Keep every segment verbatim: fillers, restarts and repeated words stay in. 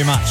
Too much.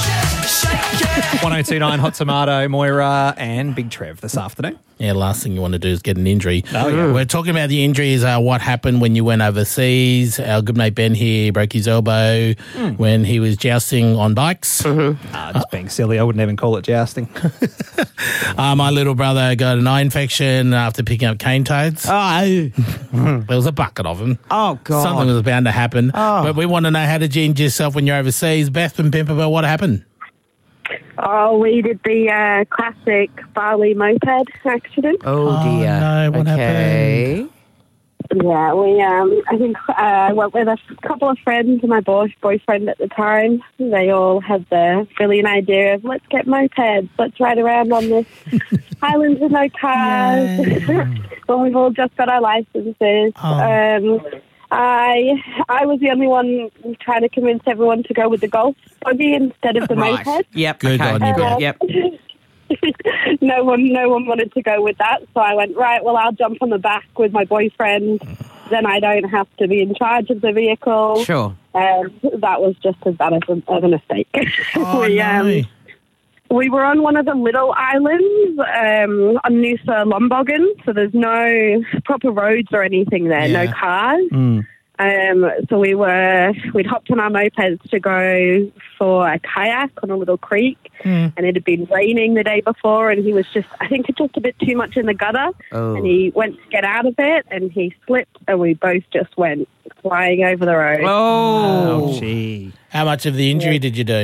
one oh two nine Hot Tomato, Moira and Big Trev this afternoon. Yeah, last thing you want to do is get an injury. Oh, yeah. We're talking about the injuries, uh, what happened when you went overseas. Our good mate Ben here broke his elbow mm. when he was jousting on bikes. Mm-hmm. Uh, just being silly, I wouldn't even call it jousting. uh, my little brother got an eye infection after picking up cane toads. Oh, there was a bucket of them. Oh, God. Something was bound to happen. Oh. But we want to know, how did you injure yourself when you're overseas? Beth and Pimpernel, what happened? Oh, we did the uh, classic Bali moped accident. Oh, Oh, dear. no, what okay. Yeah, we. Um, I think uh, I went with a couple of friends and my boy- boyfriend at the time. They all had the brilliant idea of, let's get mopeds, let's ride around on this islands with no cars. Well, we've all just got our licenses. Oh. Um, I I was the only one trying to convince everyone to go with the golf buggy instead of the Right. moped. Yep. Good okay. on you, Beth. Yep. no one no one wanted to go with that, so I went, right, well, I'll jump on the back with my boyfriend, then I don't have to be in charge of the vehicle. Sure. Um, that was just as bad as a, of a mistake. Oh, we, no. um, we were on one of the little islands um, on Noosa Lomboggan, so there's no proper roads or anything there, Yeah. no cars. Mm. Um, so we were, we'd hopped on our mopeds to go for a kayak on a little creek, Mm. and it had been raining the day before, and he was just, I think, just a bit too much in the gutter, Oh. and he went to get out of it, and he slipped, and we both just went flying over the road. Oh. Oh, gee. How much of the injury did you do?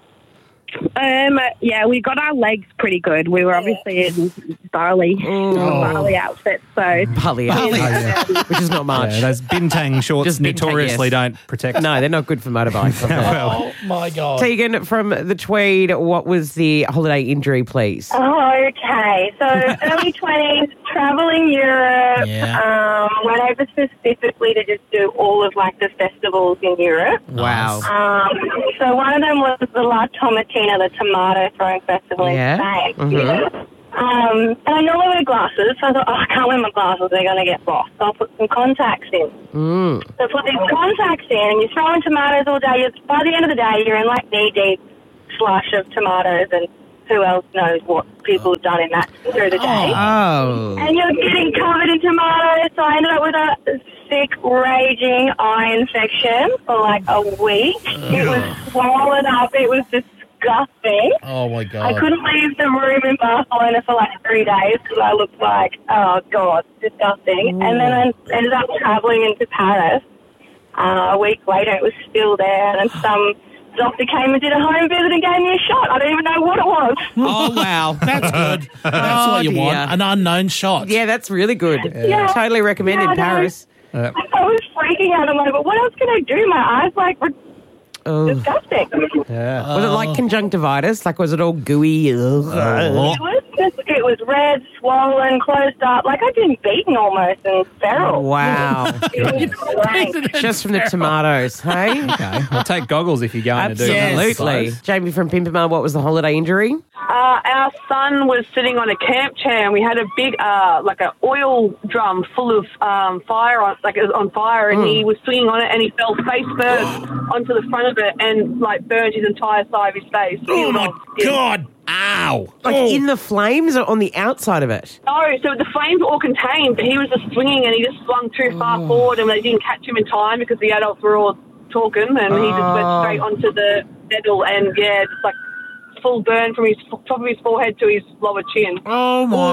Um, yeah, we got our legs pretty good. We were obviously in Bali, Bali outfits, so Bali, Bali. which is not much. Yeah, those bintang shorts Just bintang, notoriously yes. don't protect. No, they're not good for motorbikes. Oh, my God. Tegan from the Tweed, what was the holiday injury, please? Oh, okay. So early twenties, traveling Europe. Yeah. Um, went over specifically to just do all of like the festivals in Europe. Wow. Um, so one of them was the La Tomatina, the tomato throwing festival Yeah. in Spain. Mhm. Um, and I normally wear glasses, so I thought, oh, I can't wear my glasses, they're going to get lost. So I'll put some contacts in. Mm. So put these contacts in, and you're throwing tomatoes all day. You're, by the end of the day, you're in like knee-deep slush of tomatoes, and who else knows what people have done in that through the day. Oh. And you're getting covered in tomatoes, so I ended up with a sick, raging eye infection for like a week. It was swollen up. It was disgusting. Oh, my God. I couldn't leave the room in Barcelona for like three days because I looked like, oh, God, disgusting. And then I ended up travelling into Paris. Uh, a week later, it was still there, and some doctor came and did a home visit and gave me a shot. I don't even know what it was. Oh, wow. That's good. That's Oh, what you dear. want. An unknown shot. Yeah, that's really good. Yeah. Totally recommend Yeah, in no. Paris. Uh, I was freaking out. I'm like, but what else can I do? My eyes, like, were Oh. disgusting. yeah. Was it like conjunctivitis? Like, was it all gooey? Ugh. It was just, it was red, swollen, closed up. Like I'd been beaten almost and feral. Wow. It was rank. Just from the tomatoes, hey? Okay. Well, take goggles if you're going to do that. Absolutely. Jamie from Pimpernel, what was the holiday injury? Uh, our son was sitting on a camp chair, and we had a big, uh, like an oil drum full of um, fire, on, like it was on fire, and he was swinging on it, and he fell face first onto the front of it, and like burned his entire side of his face. Oh, my God. Ow. Like oh. in the flames or on the outside of it? No, so the flames were all contained, but he was just swinging, and he just swung too far forward, and they didn't catch him in time because the adults were all talking, and he just went Oh. straight onto the pedal, and yeah, just like full burn from his top of his forehead to his lower chin. Oh, my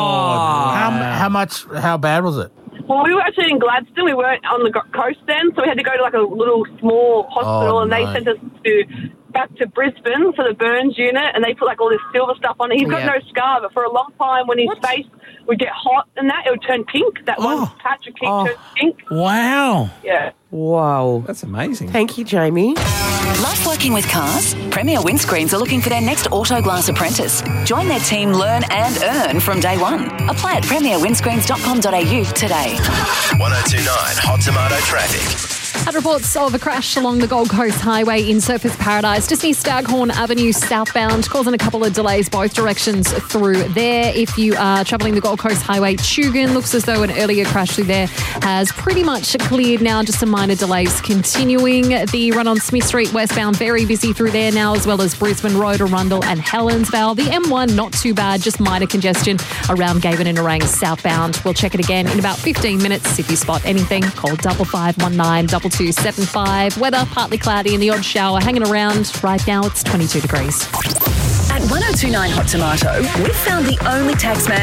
God. How, how much, how bad was it? Well, we were actually in Gladstone. We weren't on the go- coast then, so we had to go to like a little small hospital, Oh, and they no. sent us to back to Brisbane for the burns unit, and they put like all this silver stuff on it. He's got Yeah. no scar, but for a long time, when his face would get hot and that, it would turn pink. That one Oh. patch would keep Oh. turning pink. Wow. Yeah. Wow. That's amazing. Thank you, Jamie. Love working with cars? Premier Windscreens are looking for their next Auto Glass apprentice. Join their team, learn and earn from day one. Apply at premier windscreens dot com dot a u today. one oh two nine Hot Tomato Traffic. Had reports of a crash along the Gold Coast Highway in Surfers Paradise, just near Staghorn Avenue southbound, causing a couple of delays both directions through there. If you are travelling the Gold Coast Highway, Tugun, looks as though an earlier crash through there has pretty much cleared now, just some minor delays continuing. The run on Smith Street westbound, very busy through there now, as well as Brisbane Road, Arundel and Helensvale. The M one, not too bad, just minor congestion around Gavin and Orang southbound. We'll check it again in about fifteen minutes. If you spot anything, call double five one nine double two seven five. Weather partly cloudy and the odd shower hanging around. Right now it's twenty-two degrees. At one oh two nine Hot Tomato, we've found the only taxman